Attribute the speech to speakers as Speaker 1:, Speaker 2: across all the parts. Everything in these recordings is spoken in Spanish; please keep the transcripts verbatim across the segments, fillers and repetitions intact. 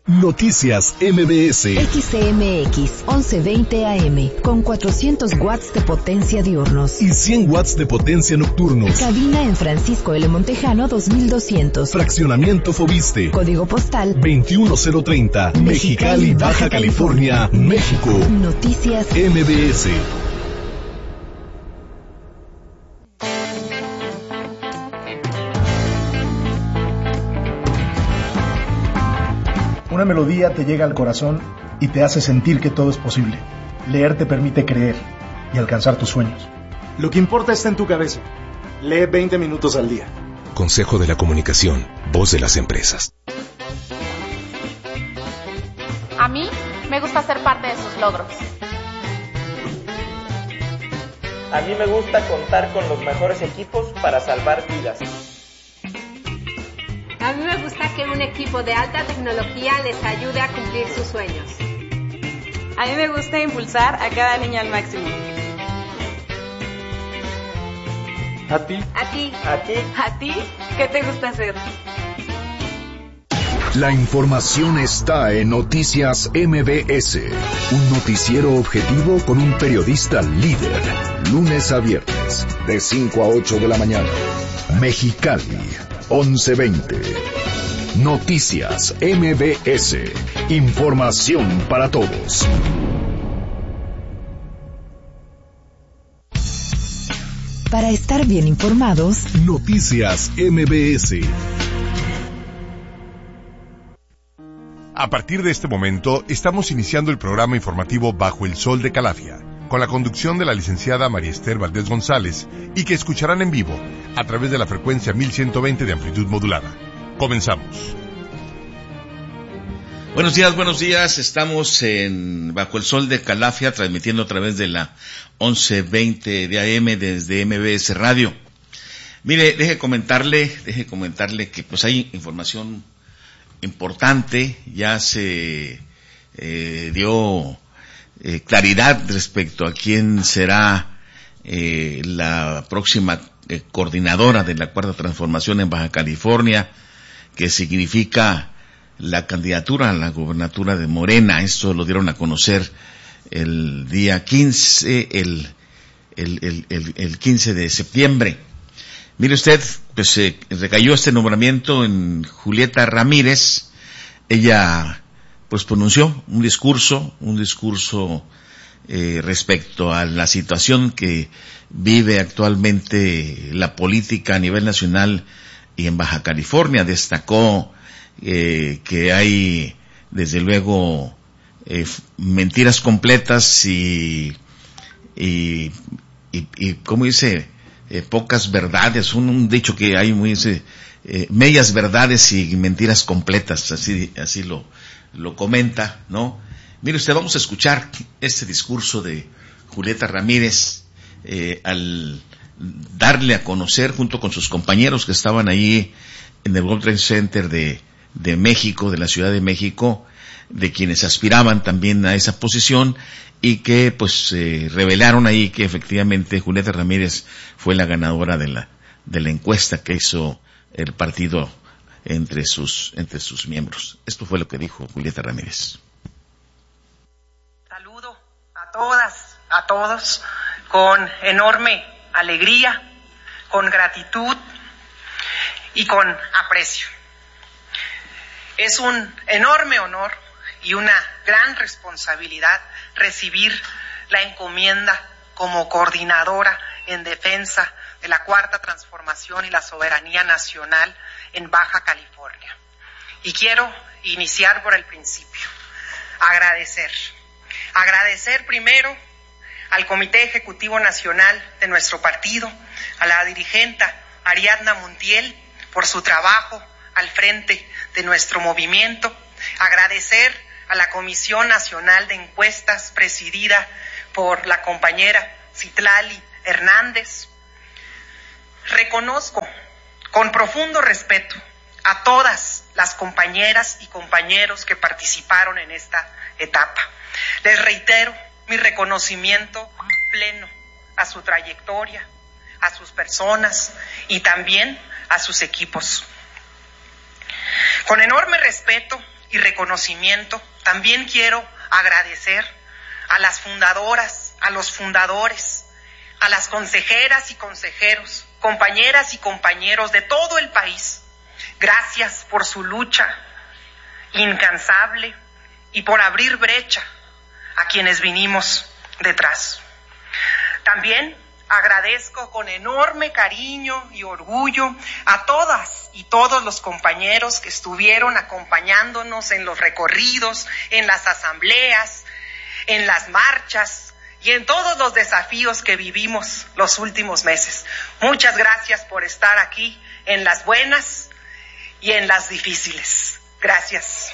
Speaker 1: Noticias M B S.
Speaker 2: X C M X once veinte A M con cuatrocientos watts de potencia diurnos
Speaker 1: y cien watts de potencia nocturnos.
Speaker 2: Cabina en Francisco L. Montejano dos mil doscientos.
Speaker 1: Fraccionamiento Fobiste.
Speaker 2: Código postal
Speaker 1: veintiuno cero treinta. Mexicali, Baja California, México.
Speaker 2: Noticias
Speaker 1: M B S.
Speaker 3: Una melodía te llega al corazón y te hace sentir que todo es posible. Leer te permite creer y alcanzar tus sueños.
Speaker 4: Lo que importa está en tu cabeza. Lee veinte minutos al día.
Speaker 1: Consejo de la Comunicación, voz de las empresas.
Speaker 5: A mí me gusta ser parte de sus logros.
Speaker 6: A mí me gusta contar con los mejores equipos para salvar vidas.
Speaker 7: A mí me gusta que un equipo de alta tecnología les ayude a cumplir sus sueños.
Speaker 8: A mí me gusta impulsar a cada niño al máximo.
Speaker 4: ¿A ti?
Speaker 8: ¿A ti?
Speaker 6: ¿A ti?
Speaker 8: ¿A ti? ¿Qué te gusta hacer?
Speaker 1: La información está en Noticias M B S. Un noticiero objetivo con un periodista líder. Lunes a viernes, de cinco a ocho de la mañana. Mexicali, once veinte. Noticias M B S. Información para todos.
Speaker 2: Para estar bien informados,
Speaker 1: Noticias M B S.
Speaker 9: A partir de este momento, estamos iniciando el programa informativo Bajo el Sol de Calafia, con la conducción de la licenciada María Esther Valdés González, y que escucharán en vivo a través de la frecuencia mil ciento veinte de amplitud modulada. Comenzamos.
Speaker 10: Buenos días, buenos días. Estamos en Bajo el Sol de Calafia, transmitiendo a través de la once veinte de A M desde M B S Radio. Mire, deje comentarle, deje comentarle que pues hay información importante. Ya se eh, dio eh, claridad respecto a quién será eh, la próxima eh, coordinadora de la Cuarta Transformación en Baja California, que significa la candidatura a la gobernatura de Morena. Esto lo dieron a conocer el día quince, el, el, el, el, el quince de septiembre. Mire usted, pues eh, recayó este nombramiento en Julieta Ramírez. Ella pues pronunció un discurso, un discurso eh, respecto a la situación que vive actualmente la política a nivel nacional y en Baja California. Destacó eh, que hay desde luego eh, mentiras completas y y y, y ¿cómo dice? Eh, pocas verdades, un, un dicho que hay muy dice eh, medias verdades y mentiras completas, así así lo lo comenta, ¿no? Mire usted, vamos a escuchar este discurso de Julieta Ramírez eh, al darle a conocer junto con sus compañeros que estaban ahí en el World Trade Center de de México, de la Ciudad de México, de quienes aspiraban también a esa posición y que pues eh, revelaron ahí que efectivamente Julieta Ramírez fue la ganadora de la de la encuesta que hizo el partido entre sus entre sus miembros. Esto fue lo que dijo Julieta Ramírez.
Speaker 11: Saludo a todas, a todos con enorme alegría, con gratitud y con aprecio. Es un enorme honor y una gran responsabilidad recibir la encomienda como coordinadora en defensa de la Cuarta Transformación y la soberanía nacional en Baja California. Y quiero iniciar por el principio. Agradecer. Agradecer primero al Comité Ejecutivo Nacional de nuestro partido, a la dirigenta Ariadna Montiel por su trabajo al frente de nuestro movimiento. Agradecer a la Comisión Nacional de Encuestas presidida por la compañera Citlali Hernández. Reconozco con profundo respeto a todas las compañeras y compañeros que participaron en esta etapa. Les reitero mi reconocimiento pleno a su trayectoria, a sus personas y también a sus equipos. Con enorme respeto y y reconocimiento, también quiero agradecer a las fundadoras, a los fundadores, a las consejeras y consejeros, compañeras y compañeros de todo el país. Gracias por su lucha incansable y por abrir brecha a quienes vinimos detrás. También agradezco con enorme cariño y orgullo a todas y todos los compañeros que estuvieron acompañándonos en los recorridos, en las asambleas, en las marchas y en todos los desafíos que vivimos los últimos meses. Muchas gracias por estar aquí en las buenas y en las difíciles. Gracias.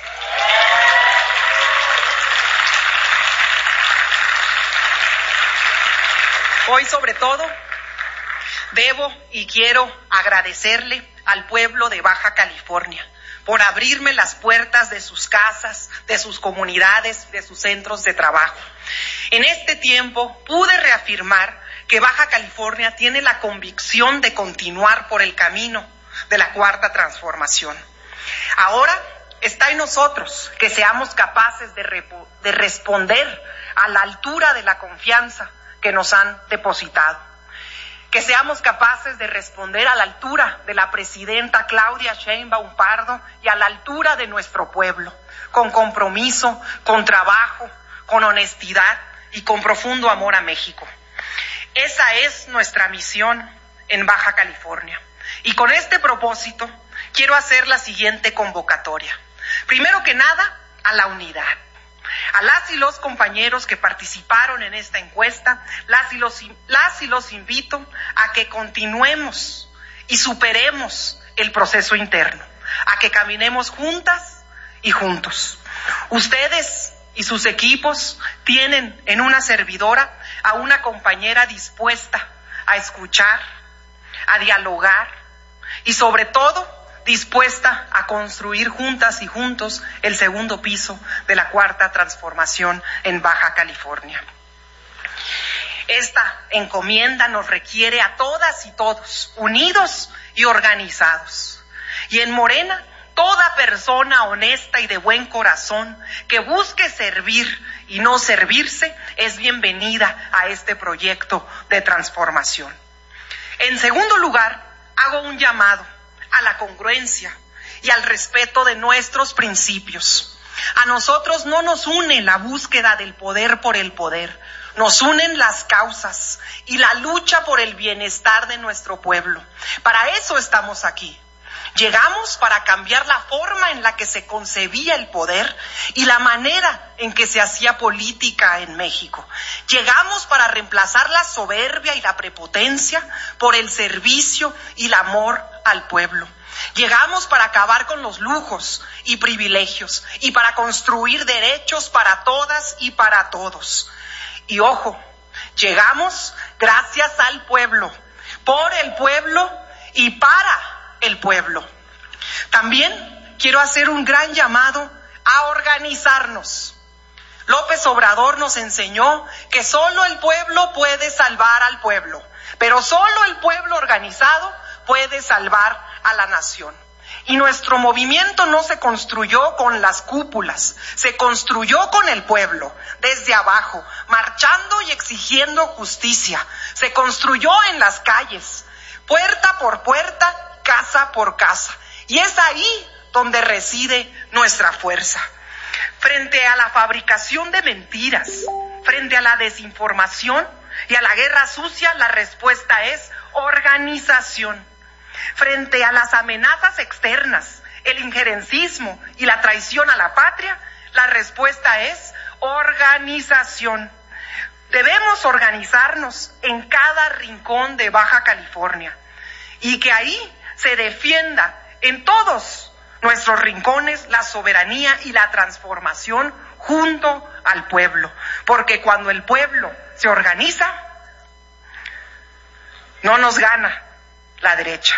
Speaker 11: Hoy, sobre todo, debo y quiero agradecerle al pueblo de Baja California por abrirme las puertas de sus casas, de sus comunidades, de sus centros de trabajo. En este tiempo pude reafirmar que Baja California tiene la convicción de continuar por el camino de la Cuarta Transformación. Ahora está en nosotros que seamos capaces de, repo- de responder a la altura de la confianza que nos han depositado. Que seamos capaces de responder a la altura de la presidenta Claudia Sheinbaum Pardo y a la altura de nuestro pueblo, con compromiso, con trabajo, con honestidad y con profundo amor a México. Esa es nuestra misión en Baja California. Y con este propósito quiero hacer la siguiente convocatoria. Primero que nada, a la unidad. A las y los compañeros que participaron en esta encuesta, las y los, las y los invito a que continuemos y superemos el proceso interno, a que caminemos juntas y juntos. Ustedes y sus equipos tienen en una servidora a una compañera dispuesta a escuchar, a dialogar y sobre todo dispuesta a construir juntas y juntos el segundo piso de la Cuarta Transformación en Baja California. Esta encomienda nos requiere a todas y todos, unidos y organizados. Y en Morena, toda persona honesta y de buen corazón que busque servir y no servirse es bienvenida a este proyecto de transformación. En segundo lugar, hago un llamado a la congruencia y al respeto de nuestros principios. A nosotros no nos une la búsqueda del poder por el poder, nos unen las causas y la lucha por el bienestar de nuestro pueblo. Para eso estamos aquí. Llegamos para cambiar la forma en la que se concebía el poder y la manera en que se hacía política en México. Llegamos para reemplazar la soberbia y la prepotencia por el servicio y el amor al pueblo. Llegamos para acabar con los lujos y privilegios y para construir derechos para todas y para todos. Y ojo, llegamos gracias al pueblo, por el pueblo y para el pueblo. También quiero hacer un gran llamado a organizarnos. López Obrador nos enseñó que solo el pueblo puede salvar al pueblo, pero solo el pueblo organizado puede salvar a la nación. Y nuestro movimiento no se construyó con las cúpulas, se construyó con el pueblo, desde abajo, marchando y exigiendo justicia. Se construyó en las calles, puerta por puerta, casa por casa. Y es ahí donde reside nuestra fuerza. Frente a la fabricación de mentiras, frente a la desinformación y a la guerra sucia, la respuesta es organización. Frente a las amenazas externas, el injerencismo y la traición a la patria, la respuesta es organización. Debemos organizarnos en cada rincón de Baja California y que ahí se defienda en todos nuestros rincones la soberanía y la transformación junto al pueblo. Porque cuando el pueblo se organiza, no nos gana la derecha.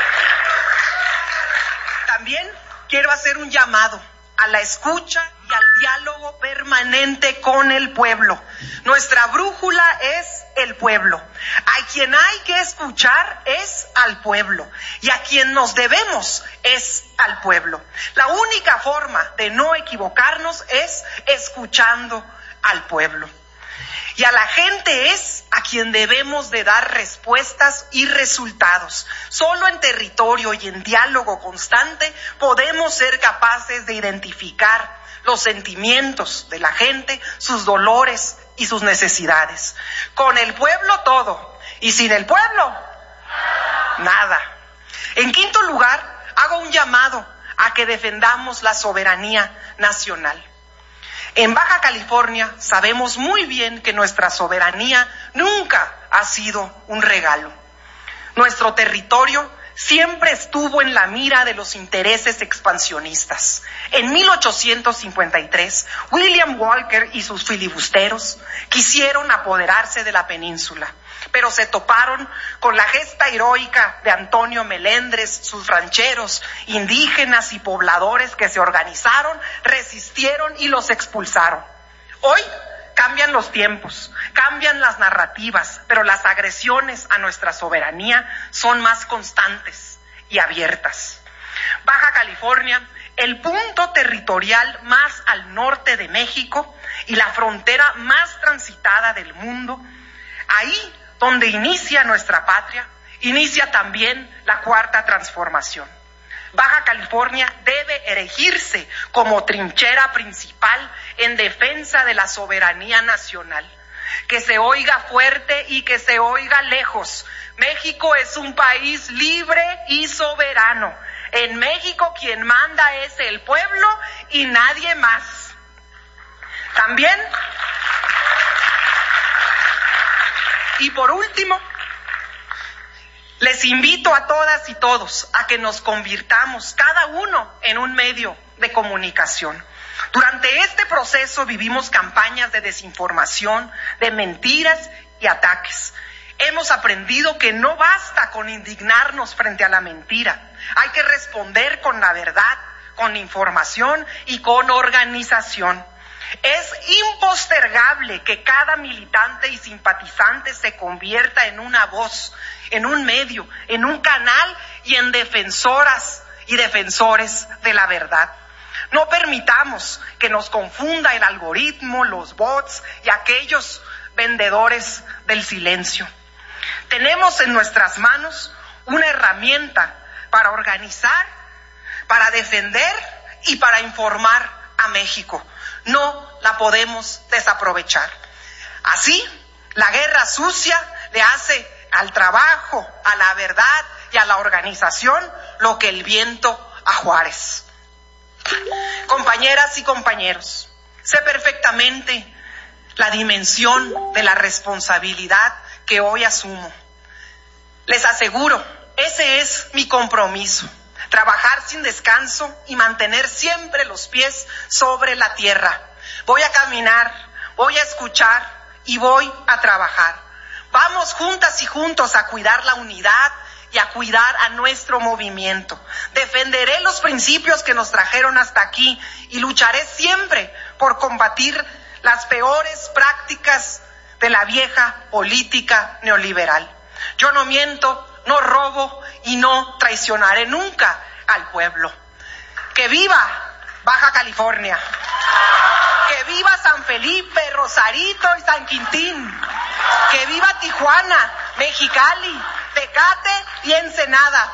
Speaker 11: También quiero hacer un llamado a la escucha y al diálogo permanente con el pueblo. Nuestra brújula es el pueblo. A quien hay que escuchar es al pueblo. Y a quien nos debemos es al pueblo. La única forma de no equivocarnos es escuchando al pueblo. Y a la gente es a quien debemos de dar respuestas y resultados. Solo en territorio y en diálogo constante podemos ser capaces de identificar los sentimientos de la gente, sus dolores y sus necesidades. Con el pueblo todo, y sin el pueblo, nada. En quinto lugar, hago un llamado a que defendamos la soberanía nacional. En Baja California sabemos muy bien que nuestra soberanía nunca ha sido un regalo. Nuestro territorio siempre estuvo en la mira de los intereses expansionistas. En mil ochocientos cincuenta y tres, William Walker y sus filibusteros quisieron apoderarse de la península, pero se toparon con la gesta heroica de Antonio Melendres, sus rancheros, indígenas y pobladores que se organizaron, resistieron y los expulsaron. Hoy cambian los tiempos, cambian las narrativas, pero las agresiones a nuestra soberanía son más constantes y abiertas. Baja California, el punto territorial más al norte de México y la frontera más transitada del mundo, ahí donde inicia nuestra patria, inicia también la cuarta transformación. Baja California debe erigirse como trinchera principal en defensa de la soberanía nacional. Que se oiga fuerte y que se oiga lejos. México es un país libre y soberano. En México quien manda es el pueblo y nadie más. También, y por último, les invito a todas y todos a que nos convirtamos cada uno en un medio de comunicación. Durante este proceso vivimos campañas de desinformación, de mentiras y ataques. Hemos aprendido que no basta con indignarnos frente a la mentira. Hay que responder con la verdad, con información y con organización. Es impostergable que cada militante y simpatizante se convierta en una voz, en un medio, en un canal y en defensoras y defensores de la verdad. No permitamos que nos confunda el algoritmo, los bots y aquellos vendedores del silencio. Tenemos en nuestras manos una herramienta para organizar, para defender y para informar a México. No la podemos desaprovechar. Así, la guerra sucia le hace al trabajo, a la verdad y a la organización lo que el viento a Juárez. Compañeras y compañeros, sé perfectamente la dimensión de la responsabilidad que hoy asumo. Les aseguro, ese es mi compromiso. Trabajar sin descanso y mantener siempre los pies sobre la tierra. Voy a caminar, voy a escuchar y voy a trabajar. Vamos juntas y juntos a cuidar la unidad y a cuidar a nuestro movimiento. Defenderé los principios que nos trajeron hasta aquí y lucharé siempre por combatir las peores prácticas de la vieja política neoliberal. Yo no miento, no robo y no traicionaré nunca al pueblo. ¡Que viva Baja California! ¡Que viva San Felipe, Rosarito y San Quintín! ¡Que viva Tijuana, Mexicali, Tecate y Ensenada!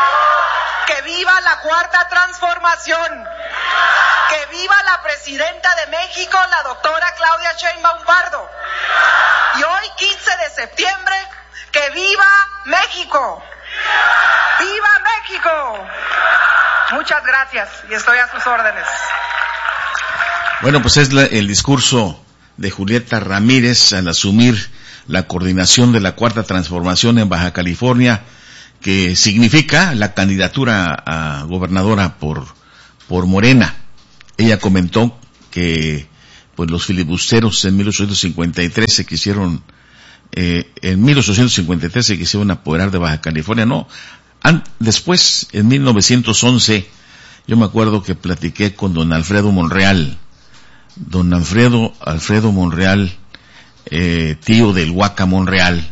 Speaker 11: ¡Que viva la Cuarta Transformación! ¡Que viva la Presidenta de México, la doctora Claudia Sheinbaum Pardo! Y hoy, quince de septiembre, ¡que viva México! ¡Viva México! Muchas gracias y estoy a sus órdenes.
Speaker 10: Bueno, pues es la, el discurso de Julieta Ramírez al asumir la coordinación de la Cuarta Transformación en Baja California, que significa la candidatura a gobernadora por, por Morena. Ella comentó que pues los filibusteros en mil ochocientos cincuenta y tres se quisieron Eh, en mil ochocientos cincuenta y tres se quisieron apoderar de Baja California, no. An- después, en mil novecientos once, yo me acuerdo que platiqué con don Alfredo Monreal, don Alfredo, Alfredo Monreal, eh, tío del Huaca Monreal.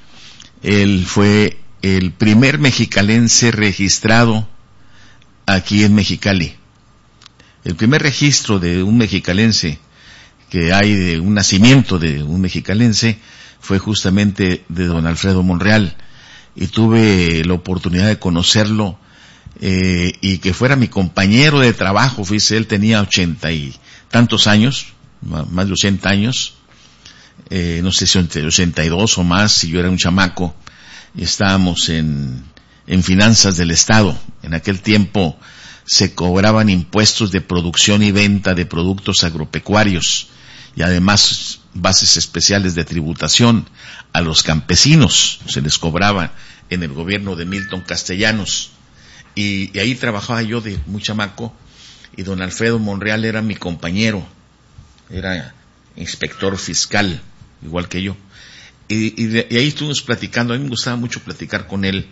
Speaker 10: Él fue el primer mexicalense registrado aquí en Mexicali. El primer registro de un mexicalense que hay, de un nacimiento de un mexicalense, fue justamente de don Alfredo Monreal, y tuve la oportunidad de conocerlo eh, y que fuera mi compañero de trabajo. Fíjese, él tenía ochenta y tantos años, más de ochenta años, eh, no sé si ochenta y dos o más, y yo era un chamaco, y estábamos en, en finanzas del Estado. En aquel tiempo se cobraban impuestos de producción y venta de productos agropecuarios, y además bases especiales de tributación a los campesinos, se les cobraba en el gobierno de Milton Castellanos, y, y ahí trabajaba yo de muy chamaco, y don Alfredo Monreal era mi compañero, era inspector fiscal, igual que yo, y, y, de, y ahí estuvimos platicando. A mí me gustaba mucho platicar con él,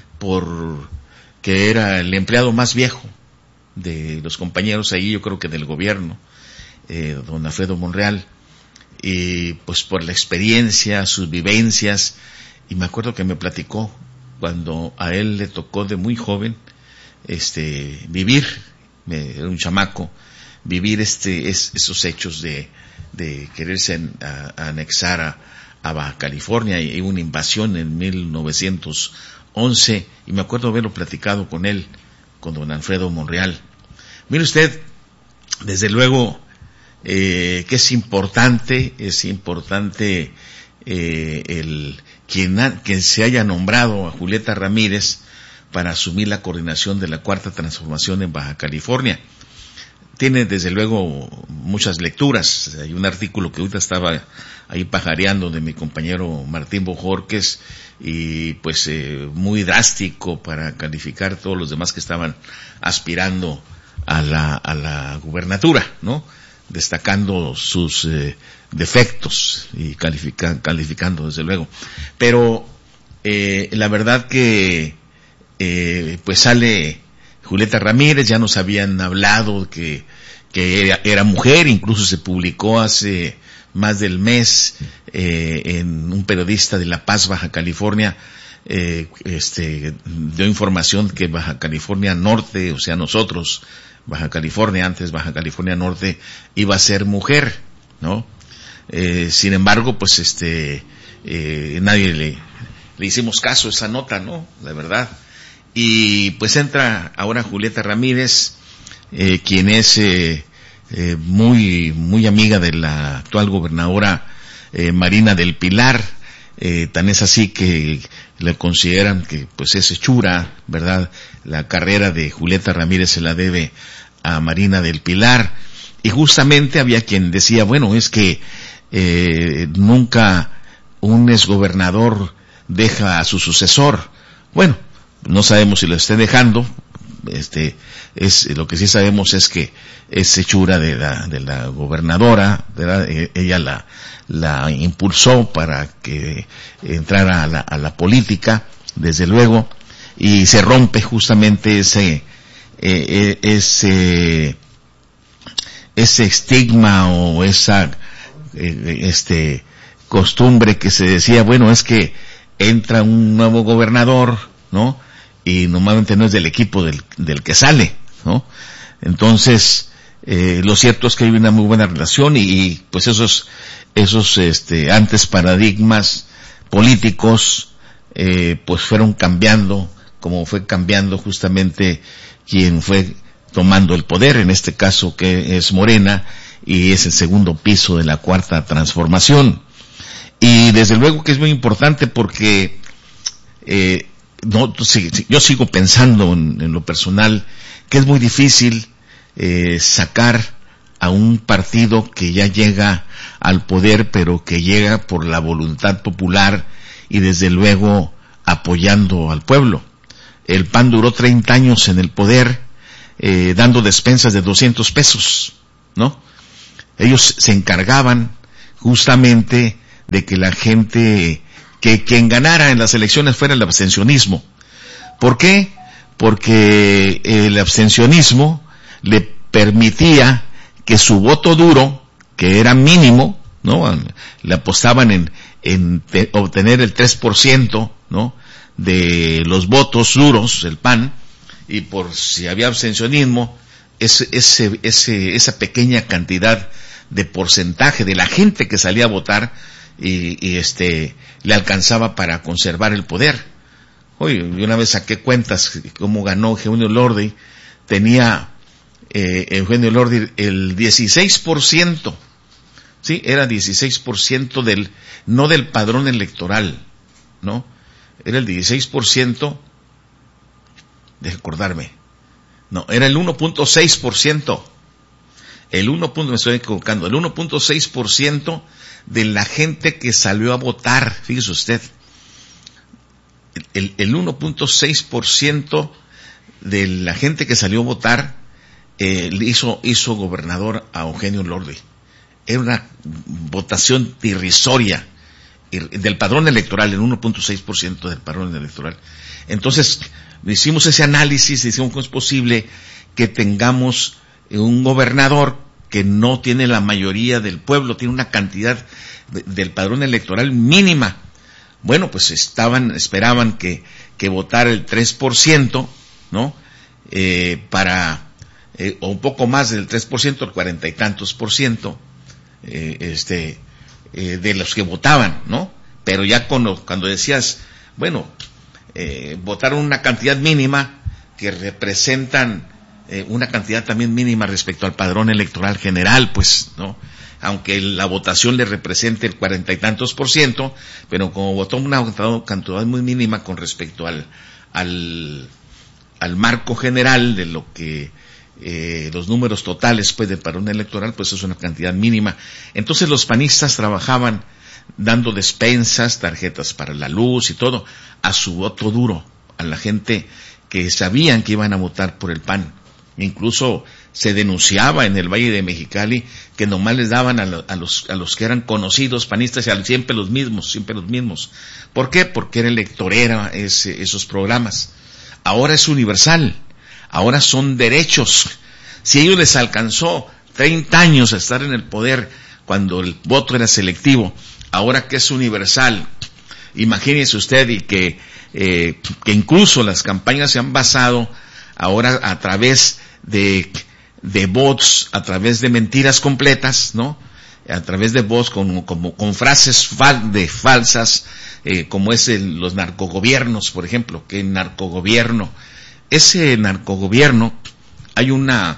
Speaker 10: porque era el empleado más viejo de los compañeros ahí, yo creo que del gobierno, eh, don Alfredo Monreal, y pues por la experiencia, sus vivencias, y me acuerdo que me platicó cuando a él le tocó de muy joven este vivir, era un chamaco, vivir este es, esos hechos de, de quererse an, a, a anexar a, a Baja California, y una invasión en mil novecientos once, y me acuerdo haberlo platicado con él, con don Alfredo Monreal. Mire usted, desde luego eh, que es importante, es importante eh, el quien, ha, quien se haya nombrado a Julieta Ramírez para asumir la coordinación de la Cuarta Transformación en Baja California. Tiene desde luego muchas lecturas. Hay un artículo que ahorita estaba ahí pajareando de mi compañero Martín Bojorques, y pues eh, muy drástico para calificar todos los demás que estaban aspirando a la, a la gubernatura, ¿no? Destacando sus eh, defectos y califica, calificando desde luego. Pero eh, la verdad que eh, pues sale Julieta Ramírez. Ya nos habían hablado que, que era, era mujer, incluso se publicó hace más del mes eh, en un periodista de La Paz, Baja California, eh, este dio información que Baja California Norte, o sea nosotros, Baja California, antes Baja California Norte, iba a ser mujer, ¿no? Eh, sin embargo, pues este eh, nadie le, le hicimos caso a esa nota, ¿no? La verdad. Y pues entra ahora Julieta Ramírez, eh, quien es eh, eh, muy muy amiga de la actual gobernadora eh, Marina del Pilar, eh, tan es así que le consideran que pues es hechura, ¿verdad? La carrera de Julieta Ramírez se la debe a Marina del Pilar, y justamente había quien decía, bueno, es que eh, nunca un exgobernador deja a su sucesor. Bueno, no sabemos si lo esté dejando, este, es, lo que sí sabemos es que es hechura de la, de la gobernadora, ¿verdad? Ella la, la impulsó para que entrara a la, a la política, desde luego, y se rompe justamente ese, eh, ese, ese estigma o esa, eh, este, costumbre que se decía, bueno, es que entra un nuevo gobernador, ¿no? Y normalmente no es del equipo del, del que sale, ¿no? Entonces, eh, lo cierto es que hay una muy buena relación, y, y pues esos, esos, este, antes paradigmas políticos, eh, pues fueron cambiando, como fue cambiando justamente quien fue tomando el poder, en este caso que es Morena, y es el segundo piso de la Cuarta Transformación. Y desde luego que es muy importante porque, eh, no, yo sigo pensando en, en lo personal que es muy difícil eh, sacar a un partido que ya llega al poder, pero que llega por la voluntad popular y desde luego apoyando al pueblo. El P A N duró treinta años en el poder, eh, dando despensas de doscientos pesos, ¿no? Ellos se encargaban justamente de que la gente, que quien ganara en las elecciones fuera el abstencionismo. ¿Por qué? Porque el abstencionismo le permitía que su voto duro que era mínimo, ¿no? Le apostaban en, en te, obtener el tres por ciento, ¿no? De los votos duros, el P A N, y por si había abstencionismo, ese, ese, ese, esa pequeña cantidad de porcentaje de la gente que salía a votar, y, y este, le alcanzaba para conservar el poder. Oye, una vez saqué cuentas cómo ganó Eugenio Lordi, tenía eh, Eugenio Lordi el dieciséis por ciento, sí, era dieciséis por ciento del, no del padrón electoral, ¿no? Era el dieciséis por ciento, de acordarme, no, era el uno punto seis por ciento, el uno, me estoy equivocando, el uno punto seis por ciento de la gente que salió a votar, fíjese usted, el, el uno punto seis por ciento de la gente que salió a votar eh, hizo, hizo gobernador a Eugenio Lordi. Era una votación irrisoria del padrón electoral, el uno punto seis por ciento del padrón electoral. Entonces, hicimos ese análisis y decimos que es posible que tengamos un gobernador que no tiene la mayoría del pueblo, tiene una cantidad de, del padrón electoral mínima. Bueno, pues estaban, esperaban que, que votara el tres por ciento, ¿no? Eh, para, eh, o un poco más del tres por ciento, el cuarenta y tantos por ciento, eh, este, eh, de los que votaban, ¿no? Pero ya cuando, cuando decías, bueno, eh, votaron una cantidad mínima que representan eh, una cantidad también mínima respecto al padrón electoral general, pues, ¿no? Aunque la votación le represente el cuarenta y tantos por ciento, pero como votó una cantidad muy mínima con respecto al, al, al marco general de lo que, eh, los números totales, pues, del padrón electoral, pues es una cantidad mínima. Entonces los panistas trabajaban dando despensas, tarjetas para la luz y todo, a su voto duro, a la gente que sabían que iban a votar por el P A N. Incluso se denunciaba en el Valle de Mexicali que nomás les daban a, lo, a los a los que eran conocidos panistas, y siempre los mismos, siempre los mismos. ¿Por qué? Porque era electorera ese, esos programas. Ahora es universal, ahora son derechos. Si a ellos les alcanzó treinta años a estar en el poder cuando el voto era selectivo, ahora que es universal, imagínese usted, y que, eh, que incluso las campañas se han basado ahora a través de, de bots, a través de mentiras completas, ¿no? A través de bots con, como, con frases fal, de falsas, eh, como es el, los narcogobiernos, por ejemplo, que narcogobierno, ese narcogobierno, hay una,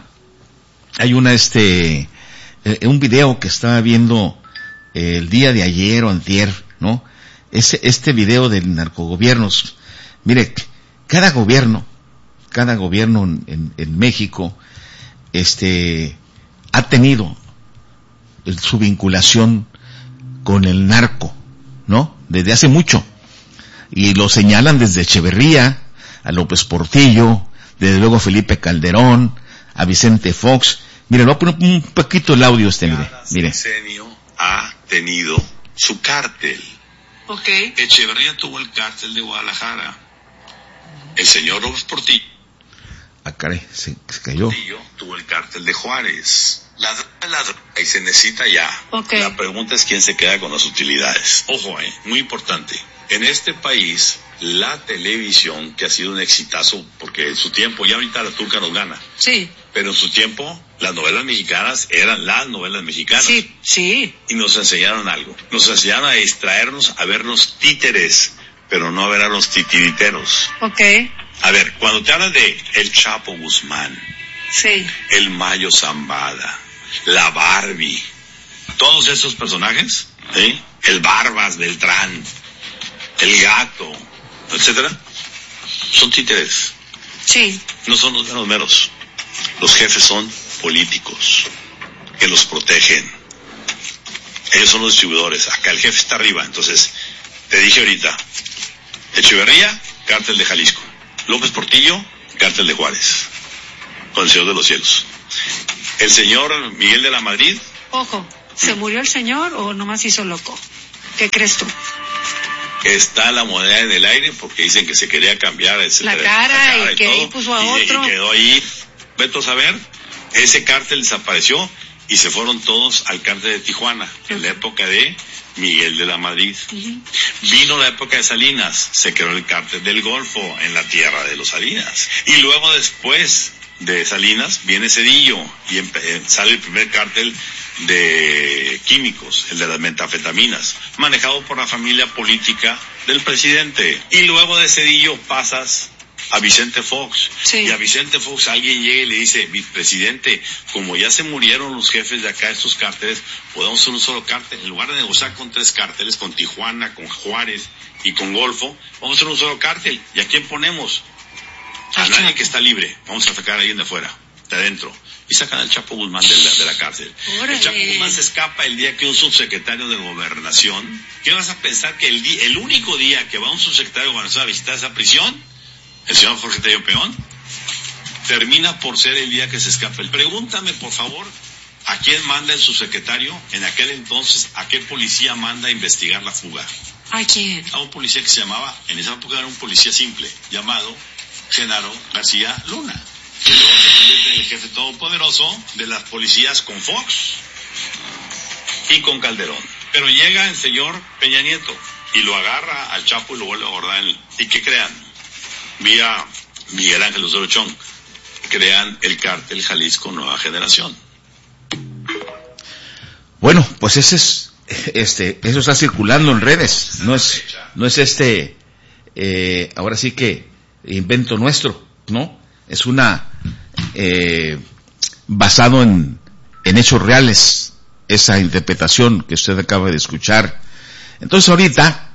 Speaker 10: hay una, este, eh, un video que estaba viendo eh, el día de ayer o antier, ¿no? Ese, este video de narcogobiernos, mire, cada gobierno, cada gobierno en, en, en México, este, ha tenido el, su vinculación con el narco, ¿no? Desde hace mucho. Y lo señalan desde Echeverría, a López Portillo, desde luego Felipe Calderón, a Vicente Fox. Mire, le voy a poner un poquito el audio este, mire, mire.
Speaker 12: Sexenio ha tenido su cártel.
Speaker 13: Okay.
Speaker 12: Echeverría tuvo el cártel de Guadalajara. El señor López Portillo.
Speaker 10: Ah, caray, se, se cayó.
Speaker 12: Portillo tuvo el cártel de Juárez. La droga, la droga, y se necesita ya.
Speaker 13: Okay.
Speaker 12: La pregunta es quién se queda con las utilidades. Ojo, eh, muy importante. En este país, la televisión, que ha sido un exitazo, porque en su tiempo, ya ahorita la turca nos gana.
Speaker 13: Sí.
Speaker 12: Pero en su tiempo, las novelas mexicanas eran las novelas mexicanas.
Speaker 13: Sí, sí.
Speaker 12: Y nos enseñaron algo. Nos enseñaron a distraernos, a ver los títeres, pero no a ver a los titiriteros.
Speaker 13: Ok.
Speaker 12: A ver, cuando te hablan de El Chapo Guzmán,
Speaker 13: sí,
Speaker 12: el Mayo Zambada, la Barbie, todos esos personajes, ¿sí? El Barbas Beltrán, el Gato, etcétera, son títeres.
Speaker 13: Sí.
Speaker 12: No son los meros meros. Los jefes son políticos que los protegen. Ellos son los distribuidores. Acá el jefe está arriba. Entonces, te dije ahorita, Echeverría, cártel de Jalisco. López Portillo, cártel de Juárez, con el Señor de los Cielos. El señor Miguel de la Madrid.
Speaker 13: Ojo, ¿se murió el señor o nomás hizo loco? ¿Qué crees tú?
Speaker 12: Está la moneda en el aire porque dicen que se quería cambiar, etcétera,
Speaker 13: la cara, la cara y, y que
Speaker 12: todo,
Speaker 13: ahí puso a
Speaker 12: y,
Speaker 13: otro.
Speaker 12: Y quedó ahí. Vete a saber, ese cártel desapareció y se fueron todos al cártel de Tijuana, en la época de Miguel de la Madrid. Uh-huh. Vino la época de Salinas, se creó el cártel del Golfo en la tierra de los Salinas. Y luego después de Salinas viene Zedillo y empe- sale el primer cártel de químicos, el de las metafetaminas, manejado por la familia política del presidente. Y luego de Zedillo pasas a Vicente Fox. Sí. Y a Vicente Fox alguien llega y le dice, presidente, como ya se murieron los jefes de acá, estos cárteles, podemos hacer un solo cártel. En lugar de negociar con tres cárteles, con Tijuana, con Juárez y con Golfo, vamos a hacer un solo cártel. ¿Y a quién ponemos? A nadie que está libre. Vamos a sacar a alguien de afuera, de adentro. Y sacan al Chapo Guzmán de la, de la cárcel. ¡Órale! El Chapo Guzmán se escapa el día que un subsecretario de Gobernación. ¿Qué vas a pensar? Que el, día, el único día que va un subsecretario de Gobernación a visitar esa prisión, el señor Jorge Tello Peón, termina por ser el día que se escapa. Pregúntame, por favor, ¿a quién manda el subsecretario en aquel entonces? ¿A qué policía manda a investigar la fuga?
Speaker 13: ¿A quién?
Speaker 12: A un policía que se llamaba, en esa época era un policía simple, llamado Genaro García Luna, que luego se convierte en el jefe todopoderoso de las policías con Fox y con Calderón. Pero llega el señor Peña Nieto y lo agarra al Chapo y lo vuelve a guardar en el... ¿Y qué crean? Vía Miguel Ángel Osorio Chong, crean el cártel Jalisco Nueva Generación.
Speaker 10: Bueno, pues ese es, este, eso está circulando en redes, no es, no es este, eh, ahora sí que invento nuestro, ¿no? Es una, eh, basado en, en hechos reales, esa interpretación que usted acaba de escuchar. Entonces ahorita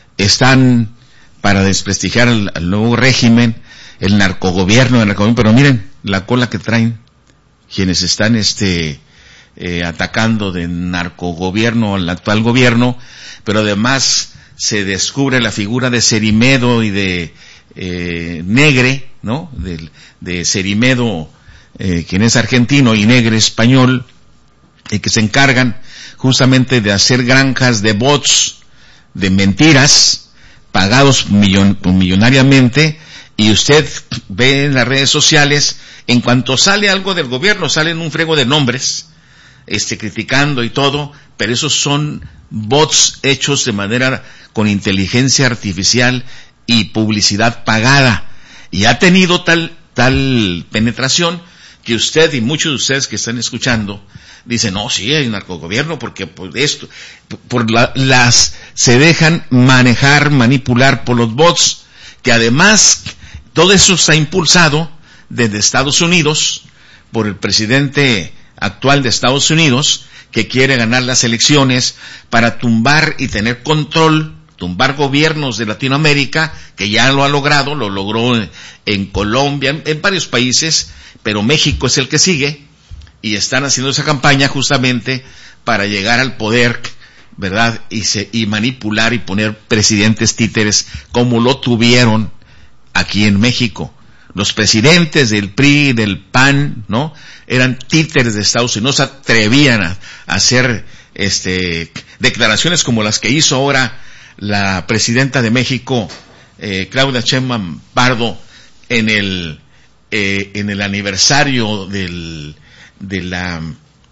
Speaker 10: están para desprestigiar al, al nuevo régimen, el narcogobierno, el narcogobierno, pero miren la cola que traen quienes están este eh, atacando de narcogobierno al actual gobierno, pero además se descubre la figura de Cerimedo y de eh, Negre, ¿no? De, de Cerimedo, eh, quien es argentino, y Negre español, y que se encargan justamente de hacer granjas de bots, de mentiras, pagados millon, millonariamente, y usted ve en las redes sociales, en cuanto sale algo del gobierno, salen un frego de nombres, este, criticando y todo, pero esos son bots hechos de manera, con inteligencia artificial y publicidad pagada, y ha tenido tal, tal penetración, que usted y muchos de ustedes que están escuchando, dicen, no, sí, hay un narcogobierno, porque por esto, por la, las, se dejan manejar, manipular por los bots, que además, todo eso está impulsado desde Estados Unidos, por el presidente actual de Estados Unidos, que quiere ganar las elecciones para tumbar y tener control, tumbar gobiernos de Latinoamérica, que ya lo ha logrado, lo logró en, en Colombia, en, en varios países, pero México es el que sigue, y están haciendo esa campaña justamente para llegar al poder, ¿verdad? Y, se, y manipular y poner presidentes títeres como lo tuvieron aquí en México. Los presidentes del P R I, del P A N, ¿no? Eran títeres de Estados Unidos, no se atrevían a, a hacer este declaraciones como las que hizo ahora la presidenta de México, eh, Claudia Sheinbaum Pardo, en el eh, en el aniversario del de la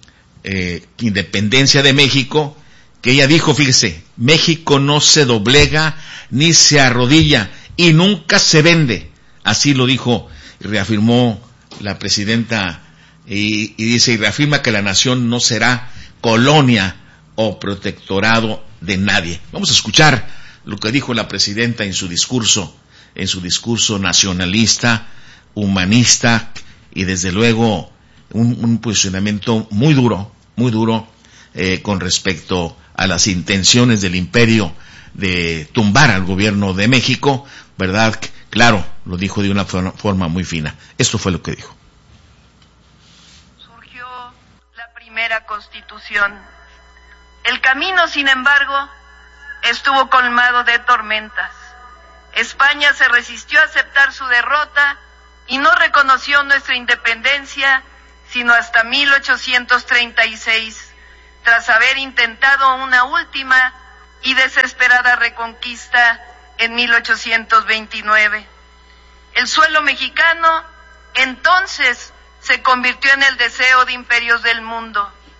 Speaker 10: eh, independencia de México, que ella dijo, fíjese, México no se doblega ni se arrodilla y nunca se vende. Así lo dijo y reafirmó la presidenta, y, y dice, y reafirma que la nación no será colonia o protectorado de nadie. Vamos a escuchar lo que dijo la presidenta en su discurso, en su discurso nacionalista, humanista, y desde luego un, un posicionamiento muy duro, muy duro, eh, con respecto a las intenciones del imperio de tumbar al gobierno de México, ¿verdad? Claro, lo dijo de una forma muy fina. Esto fue lo que dijo.
Speaker 14: Surgió la primera Constitución. El camino, sin embargo, estuvo colmado de tormentas. España se resistió a aceptar su derrota y no reconoció nuestra independencia sino hasta mil ochocientos treinta y seis, tras haber intentado una última y desesperada reconquista en mil ochocientos veintinueve. El suelo mexicano entonces se convirtió en el deseo de imperios del mundo.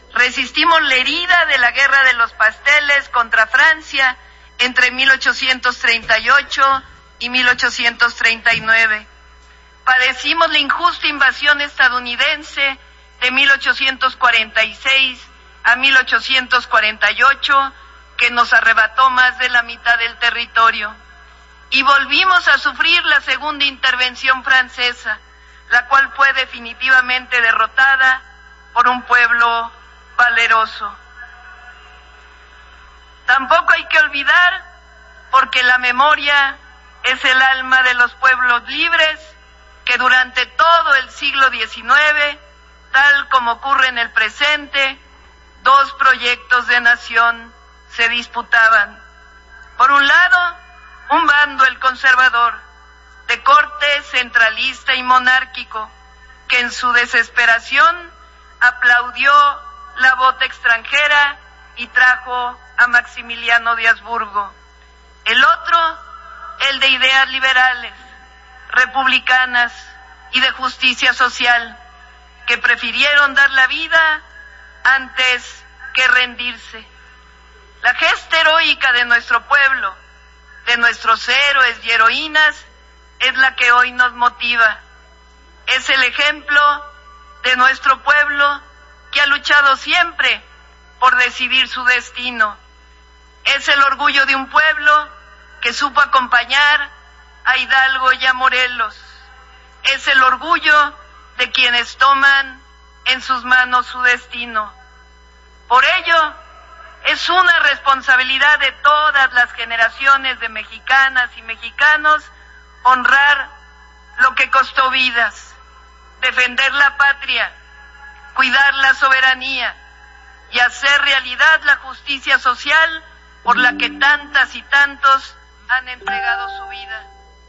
Speaker 14: Resistimos la herida de la Guerra de los Pasteles contra Francia entre mil ochocientos treinta y ocho y mil ochocientos treinta y nueve. Padecimos la injusta invasión estadounidense de mil ochocientos cuarenta y seis a mil ochocientos cuarenta y ocho, que nos arrebató más de la mitad del territorio. Y volvimos a sufrir la segunda intervención francesa, la cual fue definitivamente derrotada por un pueblo valeroso. Tampoco hay que olvidar, porque la memoria es el alma de los pueblos libres, que durante todo el siglo diecinueve, tal como ocurre en el presente, dos proyectos de nación se disputaban. Por un lado, un bando, el conservador, de corte centralista y monárquico, que en su desesperación aplaudió la bota extranjera y trajo a Maximiliano de Habsburgo. El otro, el de ideas liberales, republicanas y de justicia social, que prefirieron dar la vida antes que rendirse. La gesta heroica de nuestro pueblo, de nuestros héroes y heroínas, es la que hoy nos motiva. Es el ejemplo de nuestro pueblo que ha luchado siempre por decidir su destino. Es el orgullo de un pueblo que supo acompañar a Hidalgo y a Morelos. Es el orgullo de quienes toman en sus manos su destino. Por ello, es una responsabilidad de todas las generaciones de mexicanas y mexicanos honrar lo que costó vidas, defender la patria, cuidar la soberanía y hacer realidad la justicia social por la que tantas y tantos han entregado su vida.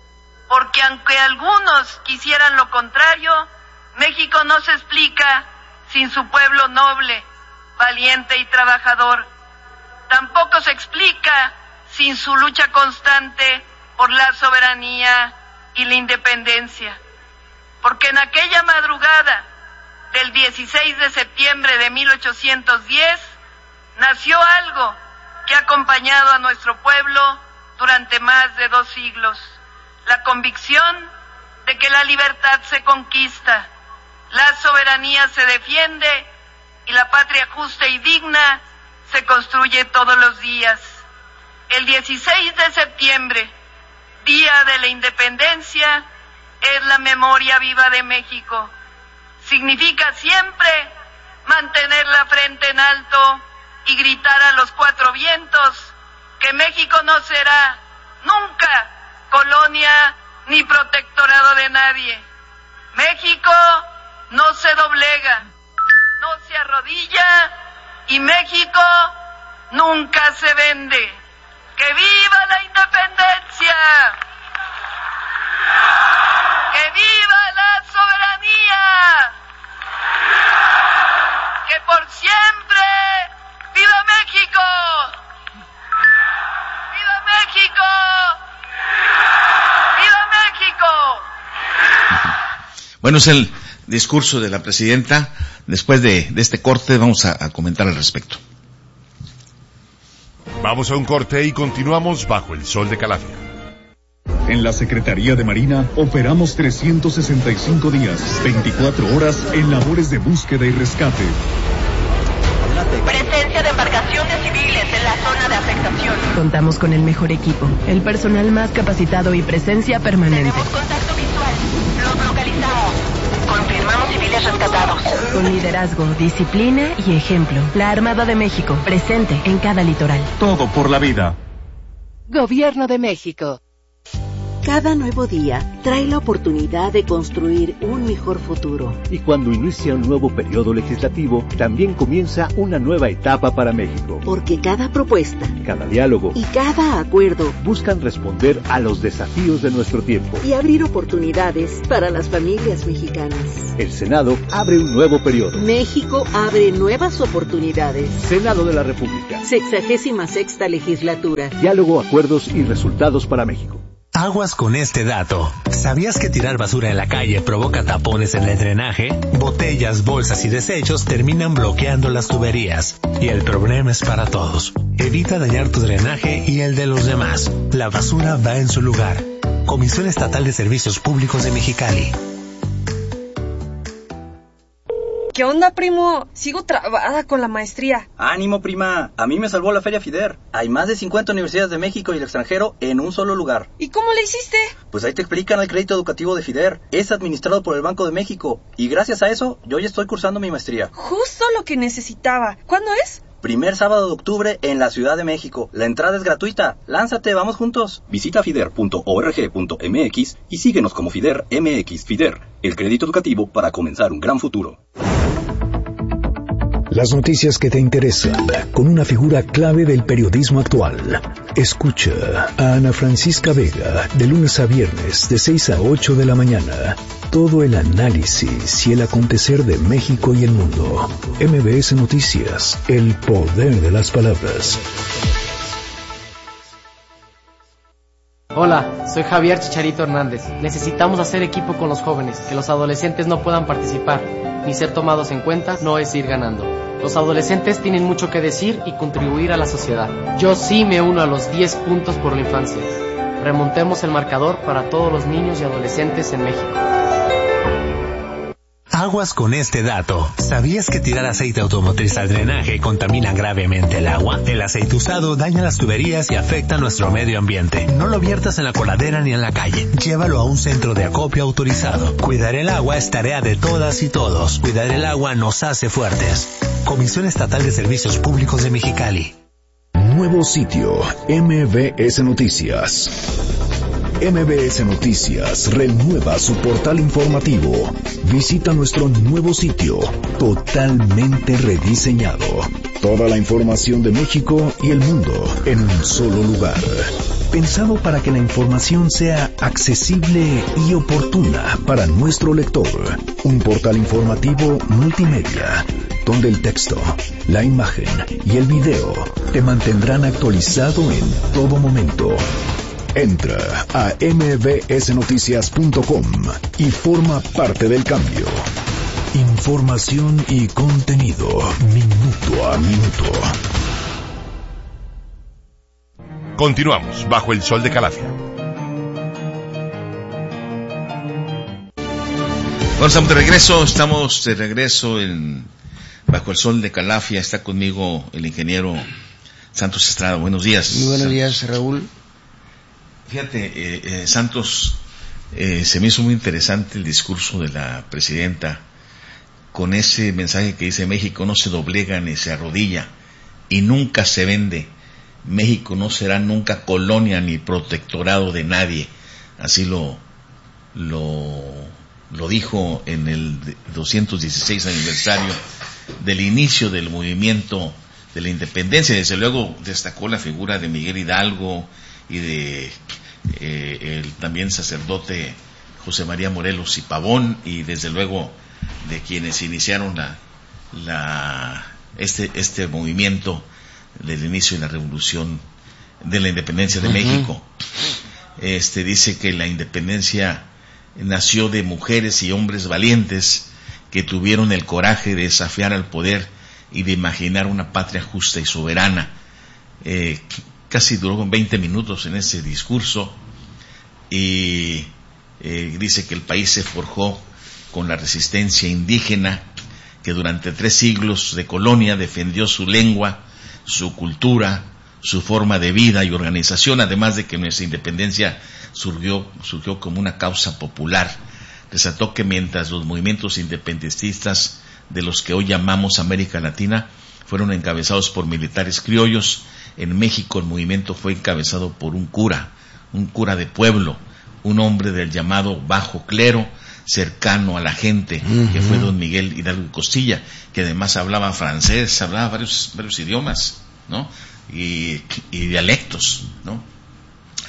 Speaker 14: Porque aunque algunos quisieran lo contrario, México no se explica sin su pueblo noble, valiente y trabajador. Tampoco se explica sin su lucha constante por la soberanía y la independencia. Porque en aquella madrugada del dieciséis de septiembre de mil ochocientos diez nació algo que ha acompañado a nuestro pueblo durante más de dos siglos. La convicción de que la libertad se conquista, la soberanía se defiende y la patria justa y digna se construye todos los días. El dieciséis de septiembre, Día de la Independencia, es la memoria viva de México. Significa siempre mantener la frente en alto y gritar a los cuatro vientos que México no será nunca colonia ni protectorado de nadie. México no se doblega, no se arrodilla y México nunca se vende. ¡Que viva la independencia! ¡Que viva la soberanía! ¡Que por siempre viva México! ¡Viva México! ¡Viva México!
Speaker 10: Bueno, es el discurso de la presidenta. Después de, de este corte vamos a, a comentar al respecto.
Speaker 9: Vamos a un corte y continuamos bajo el sol de Calafia.
Speaker 1: En la Secretaría de Marina operamos trescientos sesenta y cinco días, veinticuatro horas en labores de búsqueda y rescate.
Speaker 14: Presencia de embarcaciones civiles en la zona de afectación.
Speaker 2: Contamos con el mejor equipo, el personal más capacitado y presencia permanente.
Speaker 14: Tenemos contacto visual. Los localizamos. Confirmamos civiles rescatados.
Speaker 2: Con liderazgo, disciplina y ejemplo. La Armada de México, presente en cada litoral.
Speaker 1: Todo por la vida.
Speaker 2: Gobierno de México.
Speaker 15: Cada nuevo día trae la oportunidad de construir un mejor futuro.
Speaker 16: Y cuando inicia un nuevo periodo legislativo, también comienza una nueva etapa para México.
Speaker 15: Porque cada propuesta,
Speaker 16: cada diálogo
Speaker 15: y cada acuerdo
Speaker 16: buscan responder a los desafíos de nuestro tiempo
Speaker 15: y abrir oportunidades para las familias mexicanas.
Speaker 16: El Senado abre un nuevo periodo.
Speaker 15: México abre nuevas oportunidades.
Speaker 16: Senado de la República.
Speaker 15: Sexagésima sexta legislatura.
Speaker 16: Diálogo, acuerdos y resultados para México.
Speaker 17: Aguas con este dato. ¿Sabías que tirar basura en la calle provoca tapones en el drenaje? Botellas, bolsas y desechos terminan bloqueando las tuberías. Y el problema es para todos. Evita dañar tu drenaje y el de los demás. La basura va en su lugar. Comisión Estatal de Servicios Públicos de Mexicali.
Speaker 18: ¿Qué onda, primo? Sigo trabada con la maestría.
Speaker 19: Ánimo, prima. A mí me salvó la Feria FIDER. Hay más de cincuenta universidades de México y el extranjero en un solo lugar.
Speaker 18: ¿Y cómo le hiciste?
Speaker 19: Pues ahí te explican el crédito educativo de FIDER. Es administrado por el Banco de México. Y gracias a eso, yo ya estoy cursando mi maestría.
Speaker 18: Justo lo que necesitaba. ¿Cuándo es?
Speaker 19: Primer sábado de octubre en la Ciudad de México. La entrada es gratuita. Lánzate, vamos juntos. Visita fider punto org punto m x y síguenos como FIDER M X. FIDER, el crédito educativo para comenzar un gran futuro.
Speaker 1: Las noticias que te interesan, con una figura clave del periodismo actual. Escucha a Ana Francisca Vega, de lunes a viernes, de seis a ocho de la mañana. Todo el análisis y el acontecer de México y el mundo. M B S Noticias, el poder de las palabras.
Speaker 20: Hola, soy Javier Chicharito Hernández. Necesitamos hacer equipo con los jóvenes. Que los adolescentes no puedan participar ni ser tomados en cuenta no es ir ganando. Los adolescentes tienen mucho que decir y contribuir a la sociedad. Yo sí me uno a los diez puntos por la infancia. Remontemos el marcador para todos los niños y adolescentes en México.
Speaker 17: Aguas con este dato. ¿Sabías que tirar aceite automotriz al drenaje contamina gravemente el agua? El aceite usado daña las tuberías y afecta nuestro medio ambiente. No lo viertas en la coladera ni en la calle. Llévalo a un centro de acopio autorizado. Cuidar el agua es tarea de todas y todos. Cuidar el agua nos hace fuertes. Comisión Estatal de Servicios Públicos de Mexicali.
Speaker 1: Nuevo sitio, M B S Noticias. M B S Noticias renueva su portal informativo. Visita nuestro nuevo sitio, totalmente rediseñado. Toda la información de México y el mundo en un solo lugar. Pensado para que la información sea accesible y oportuna para nuestro lector. Un portal informativo multimedia, donde el texto, la imagen y el video te mantendrán actualizado en todo momento. Entra a m b s noticias punto com y forma parte del cambio. Información y contenido, minuto a minuto.
Speaker 9: Continuamos bajo el sol de Calafia.
Speaker 10: Bueno, estamos de regreso, estamos de regreso en bajo el sol de Calafia. Está conmigo el ingeniero Santos Estrada. Buenos días.
Speaker 21: Muy buenos días, Raúl.
Speaker 10: Fíjate, eh, eh, Santos, eh, se me hizo muy interesante el discurso de la presidenta con ese mensaje que dice: México no se doblega ni se arrodilla y nunca se vende. México no será nunca colonia ni protectorado de nadie. Así lo lo, lo dijo en el doscientos dieciséis aniversario del inicio del movimiento de la independencia. Desde luego destacó la figura de Miguel Hidalgo y de eh, el también sacerdote José María Morelos y Pavón, y desde luego de quienes iniciaron la, la este este movimiento del inicio de la revolución de la independencia de uh-huh. México. Este dice que la independencia nació de mujeres y hombres valientes que tuvieron el coraje de desafiar al poder y de imaginar una patria justa y soberana. Eh, casi duró veinte minutos en ese discurso y eh, dice que el país se forjó con la resistencia indígena, que durante tres siglos de colonia defendió su lengua, su cultura, su forma de vida y organización, además de que nuestra independencia surgió, surgió como una causa popular. Resaltó que mientras los movimientos independentistas de los que hoy llamamos América Latina fueron encabezados por militares criollos, en México el movimiento fue encabezado por un cura, un cura de pueblo, un hombre del llamado bajo clero, cercano a la gente, uh-huh. que fue don Miguel Hidalgo y Costilla, que además hablaba francés, hablaba varios, varios idiomas, ¿no? Y, y dialectos, ¿no?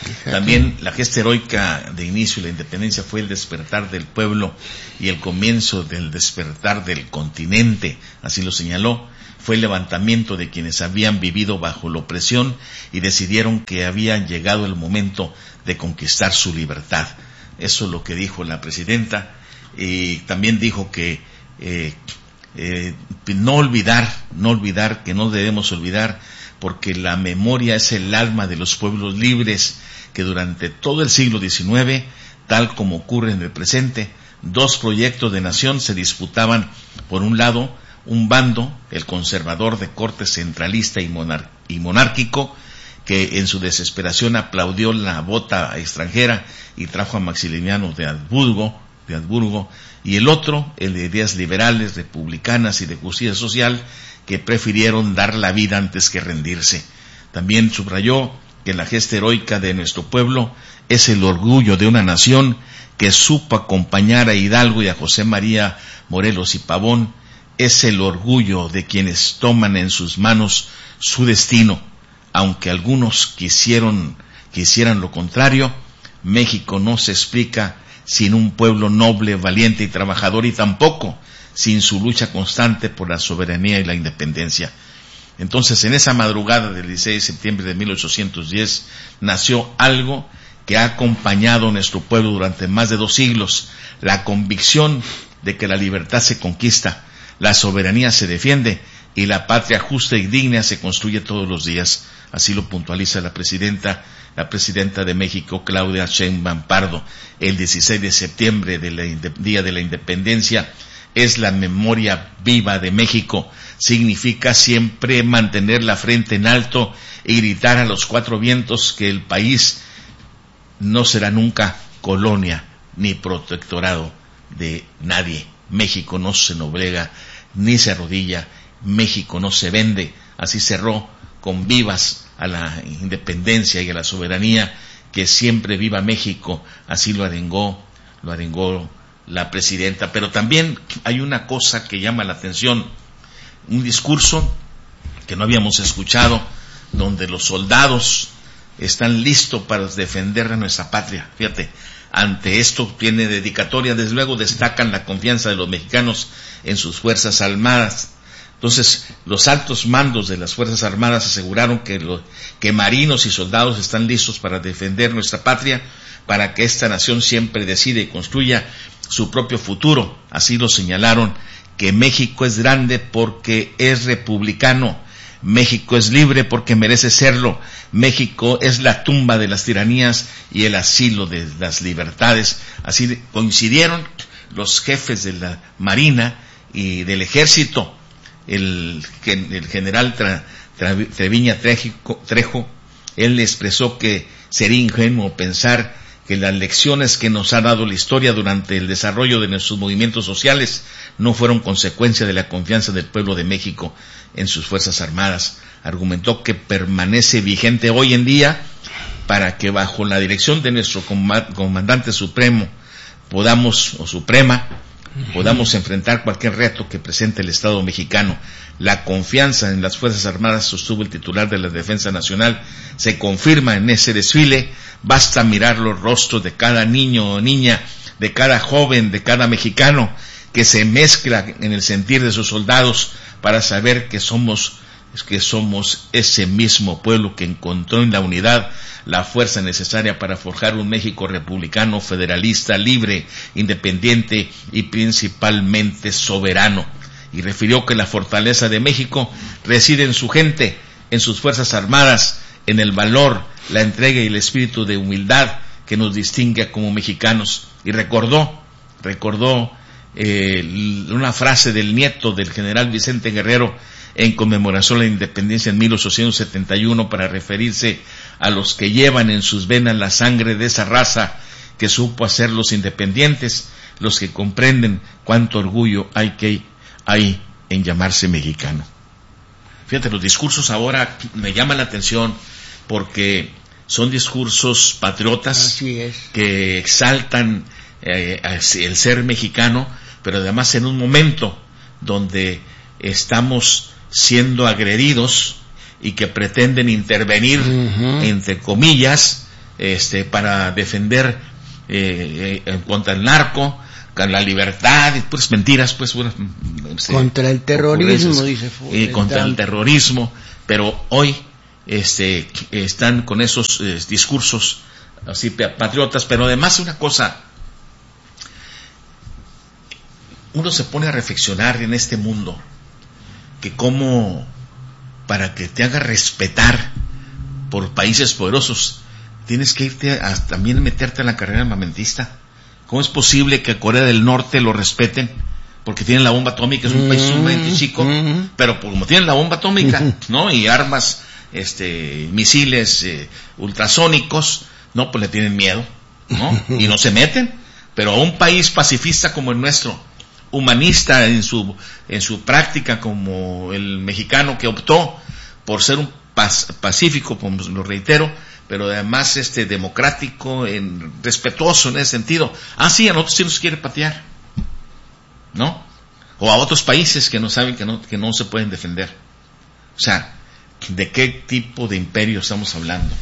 Speaker 10: También la gesta heroica de inicio de la independencia fue el despertar del pueblo y el comienzo del despertar del continente, así lo señaló. Fue el levantamiento de quienes habían vivido bajo la opresión y decidieron que había llegado el momento de conquistar su libertad. Eso es lo que dijo la presidenta. Y también dijo que eh, eh, no olvidar, no olvidar, que no debemos olvidar, porque la memoria es el alma de los pueblos libres, que durante todo el siglo diecinueve, tal como ocurre en el presente, dos proyectos de nación se disputaban. Por un lado, un bando, el conservador de corte centralista y, monar- y monárquico, que en su desesperación aplaudió la bota extranjera y trajo a Maximiliano de Habsburgo, de Habsburgo, y el otro, el de ideas liberales, republicanas y de justicia social, que prefirieron dar la vida antes que rendirse. También subrayó que la gesta heroica de nuestro pueblo es el orgullo de una nación que supo acompañar a Hidalgo y a José María Morelos y Pavón, es el orgullo de quienes toman en sus manos su destino. Aunque algunos quisieron, quisieran lo contrario, México no se explica sin un pueblo noble, valiente y trabajador, y tampoco sin su lucha constante por la soberanía y la independencia. Entonces, en esa madrugada del dieciséis de septiembre de mil ochocientos diez, nació algo que ha acompañado a nuestro pueblo durante más de dos siglos: la convicción de que la libertad se conquista, la soberanía se defiende y la patria justa y digna se construye todos los días. Así lo puntualiza la presidenta, la presidenta de México, Claudia Sheinbaum Pardo. El dieciséis de septiembre, del Día de la Independencia, es la memoria viva de México. Significa siempre mantener la frente en alto y gritar a los cuatro vientos que el país no será nunca colonia ni protectorado de nadie. México no se doblega ni se arrodilla, México no se vende. Así cerró con vivas a la independencia y a la soberanía, que siempre viva México. Así lo arengó, lo arengó la presidenta. Pero también hay una cosa que llama la atención, un discurso que no habíamos escuchado, donde los soldados están listos para defender a nuestra patria. Fíjate, ante esto tiene dedicatoria. Desde luego destacan la confianza de los mexicanos en sus Fuerzas Armadas. Entonces, los altos mandos de las Fuerzas Armadas aseguraron que, lo, que marinos y soldados están listos para defender nuestra patria, para que esta nación siempre decida y construya su propio futuro. Así lo señalaron, que México es grande porque es republicano, México es libre porque merece serlo, México es la tumba de las tiranías y el asilo de las libertades. Así coincidieron los jefes de la Marina y del Ejército. El, el general Tra, Tra, Treviña Trejo, Trejo, él expresó que sería ingenuo pensar que las lecciones que nos ha dado la historia durante el desarrollo de nuestros movimientos sociales no fueron consecuencia de la confianza del pueblo de México en sus Fuerzas Armadas. Argumentó que permanece vigente hoy en día para que bajo la dirección de nuestro comandante supremo podamos, o suprema, podamos enfrentar cualquier reto que presente el Estado mexicano. La confianza en las Fuerzas Armadas, sostuvo el titular de la Defensa Nacional, se confirma en ese desfile. Basta mirar los rostros de cada niño o niña, de cada joven, de cada mexicano, que se mezcla en el sentir de sus soldados, para saber que somos, que somos ese mismo pueblo que encontró en la unidad la fuerza necesaria para forjar un México republicano, federalista, libre, independiente y principalmente soberano. Y refirió que la fortaleza de México reside en su gente, en sus Fuerzas Armadas, en el valor, la entrega y el espíritu de humildad que nos distingue como mexicanos. Y recordó, recordó eh, una frase del nieto del general Vicente Guerrero en conmemoración de la independencia en mil ochocientos setenta y uno, para referirse a los que llevan en sus venas la sangre de esa raza que supo hacerlos independientes, los que comprenden cuánto orgullo hay que hay en llamarse mexicano. Fíjate, los discursos ahora me llaman la atención porque son discursos patriotas que exaltan eh, el ser mexicano, pero además en un momento donde estamos siendo agredidos y que pretenden intervenir, uh-huh. entre comillas, este, para defender eh, eh, contra el narco, con la libertad, pues mentiras, pues bueno, este,
Speaker 21: contra el terrorismo, dice
Speaker 10: eh, contra el terrorismo, pero hoy este, están con esos eh, discursos así patriotas, pero además una cosa, uno se pone a reflexionar en este mundo, que cómo para que te haga respetar por países poderosos, tienes que irte a también meterte en la carrera armamentista. ¿Cómo es posible que a Corea del Norte lo respeten? Porque tienen la bomba atómica, es un mm, país sumamente chico, mm, pero como tienen la bomba atómica, ¿no? Y armas, este, misiles eh, ultrasónicos, no, pues le tienen miedo, ¿no? Y no se meten. Pero a un país pacifista como el nuestro, humanista en su en su práctica, como el mexicano, que optó por ser un pas, pacífico, como lo reitero, pero además este democrático, en, respetuoso en ese sentido. Ah, sí, a nosotros sí nos quiere patear, ¿no? O a otros países que no saben que no, que no se pueden defender. O sea, ¿de qué tipo de imperio estamos hablando?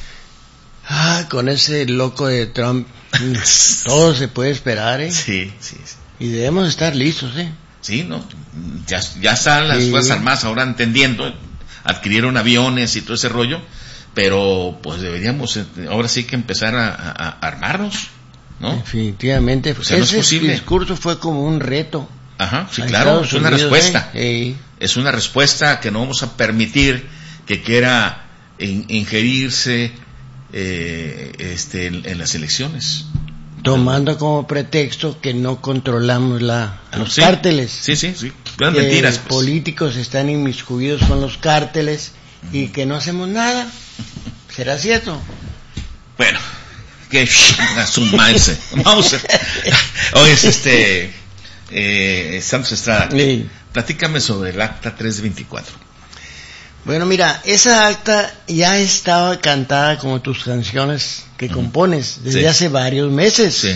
Speaker 21: Ah, con ese loco de Trump, todo se puede esperar, ¿eh?
Speaker 10: Sí, sí, sí.
Speaker 21: Y debemos estar listos, ¿eh?
Speaker 10: Sí, ¿no? Ya, ya están las sí. Fuerzas Armadas ahora entendiendo, adquirieron aviones y todo ese rollo, pero pues deberíamos ahora sí que empezar a, a, a armarnos, ¿no?
Speaker 21: Definitivamente.
Speaker 10: O sea, no es posible.
Speaker 21: Ese discurso fue como un reto.
Speaker 10: Ajá, sí, claro, es una Unidos, respuesta. ¿eh? Es una respuesta que no vamos a permitir que quiera in, ingerirse eh, este, en, en las elecciones.
Speaker 21: Tomando como pretexto que no controlamos la, los
Speaker 10: sí,
Speaker 21: cárteles.
Speaker 10: Sí, sí, sí. Las mentiras.
Speaker 21: Pues. Políticos están inmiscuidos con los cárteles uh-huh. y que no hacemos nada. ¿Será cierto?
Speaker 10: Bueno, que asumarse. Vamos a... Hoy es este eh, Santos Estrada. Sí. Platícame sobre el acta trescientos veinticuatro.
Speaker 21: Bueno, mira, esa acta ya estaba cantada como tus canciones que uh-huh. compones desde sí. hace varios meses.
Speaker 10: Sí.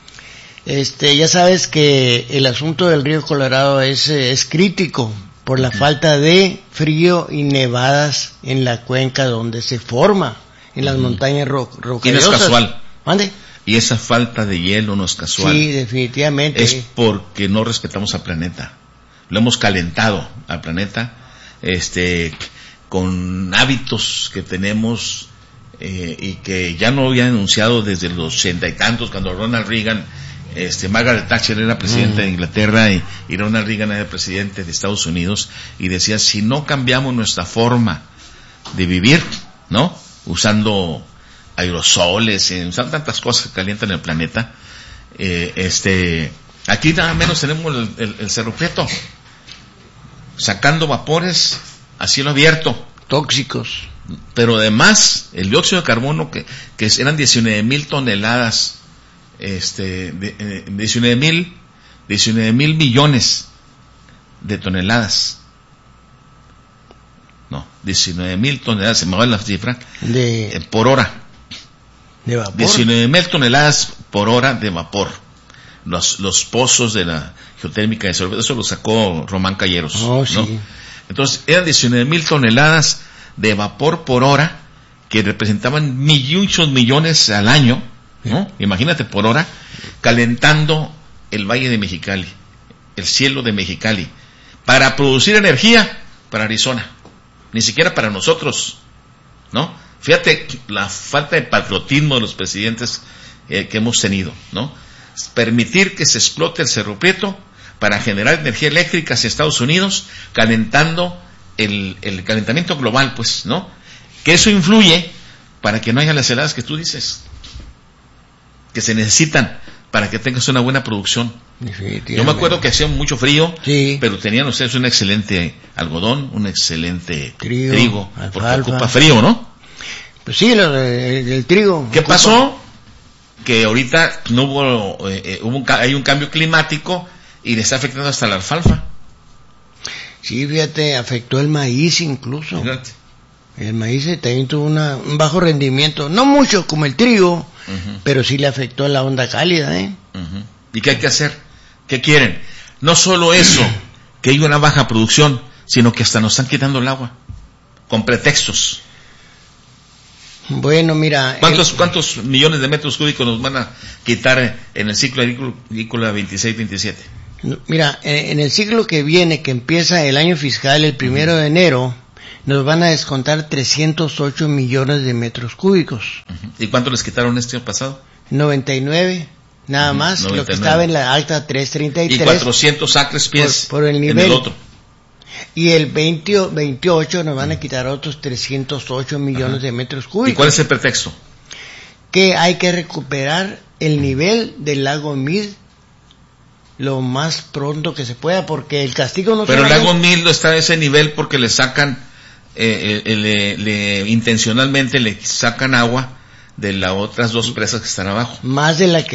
Speaker 21: Este, ya sabes que el asunto del río Colorado es, es crítico por la uh-huh. falta de frío y nevadas en la cuenca donde se forma, en las uh-huh. montañas ro- rocallosas.
Speaker 10: Y no es casual.
Speaker 21: ¿Mande?
Speaker 10: Y esa falta de hielo no es casual.
Speaker 21: Sí, definitivamente.
Speaker 10: Es porque no respetamos al planeta. Lo hemos calentado al planeta. Este, con hábitos que tenemos eh, y que ya no habían anunciado desde los ochenta y tantos, cuando Ronald Reagan, este, Margaret Thatcher era presidenta mm. de Inglaterra y, y Ronald Reagan era presidente de Estados Unidos, y decía, si no cambiamos nuestra forma de vivir, ¿no? Usando aerosoles, eh, usando tantas cosas que calientan el planeta, eh, este, aquí nada menos tenemos el, el, el Cerro Prieto, sacando vapores a cielo abierto.
Speaker 21: Tóxicos.
Speaker 10: Pero además, el dióxido de carbono, que, que eran diecinueve mil toneladas, este, de, eh, diecinueve mil, diecinueve mil millones de toneladas. No, diecinueve mil toneladas, se me va la cifra,
Speaker 21: de,
Speaker 10: eh, por hora.
Speaker 21: De vapor.
Speaker 10: diecinueve mil toneladas por hora de vapor. Los, los pozos de la geotérmica de Cerro, eso lo sacó Román Calleros,
Speaker 21: oh,
Speaker 10: ¿no?
Speaker 21: Sí.
Speaker 10: Entonces eran diecinueve mil toneladas de vapor por hora, que representaban muchos millones al año, ¿no? Sí. Imagínate, por hora, calentando el Valle de Mexicali, el cielo de Mexicali, para producir energía para Arizona, ni siquiera para nosotros, ¿no? Fíjate la falta de patriotismo de los presidentes eh, que hemos tenido, ¿no? Permitir que se explote el Cerro Prieto para generar energía eléctrica hacia Estados Unidos, calentando el, el calentamiento global, pues, ¿no? Que eso influye para que no haya las heladas que tú dices, que se necesitan para que tengas una buena producción. Yo me acuerdo que hacía mucho frío,
Speaker 21: sí.
Speaker 10: pero tenían ustedes un excelente algodón, un excelente
Speaker 21: trigo,
Speaker 10: trigo porque
Speaker 21: alfalfa.
Speaker 10: Ocupa frío, ¿no?
Speaker 21: Pues sí, lo, el, el trigo.
Speaker 10: ¿Qué
Speaker 21: ocupa.
Speaker 10: pasó? Que ahorita no hubo, eh, hubo un, hay un cambio climático y le está afectando hasta la alfalfa.
Speaker 21: Sí, fíjate, afectó el maíz incluso.
Speaker 10: Fíjate.
Speaker 21: El maíz también tuvo una, un bajo rendimiento, no mucho como el trigo, uh-huh. pero sí le afectó la onda cálida, ¿eh?
Speaker 10: Uh-huh. ¿Y qué hay que hacer? ¿Qué quieren? No solo eso, que hay una baja producción, sino que hasta nos están quitando el agua, con pretextos.
Speaker 21: Bueno, mira...
Speaker 10: ¿Cuántos, el... ¿Cuántos millones de metros cúbicos nos van a quitar en el ciclo agrícola veintiséis veintisiete?
Speaker 21: Mira, en el ciclo que viene, que empieza el año fiscal el primero uh-huh. de enero, nos van a descontar trescientos ocho millones de metros cúbicos.
Speaker 10: Uh-huh. ¿Y cuánto les quitaron este año pasado?
Speaker 21: noventa y nueve, nada uh-huh. más, noventa y nueve. Lo que estaba en la acta trescientos treinta y tres.
Speaker 10: Y cuatrocientos acres pies
Speaker 21: por, por el nivel.
Speaker 10: En el otro.
Speaker 21: Y el veinte, veintiocho nos van a quitar otros trescientos ocho millones uh-huh. de metros cúbicos.
Speaker 10: ¿Y cuál es el pretexto?
Speaker 21: Que hay que recuperar el nivel del lago Mead lo más pronto que se pueda, porque el castigo no...
Speaker 10: Pero el lago Mead está a ese nivel porque le sacan, eh, eh, le, le, intencionalmente le sacan agua de las otras dos presas que están abajo.
Speaker 21: Más de la que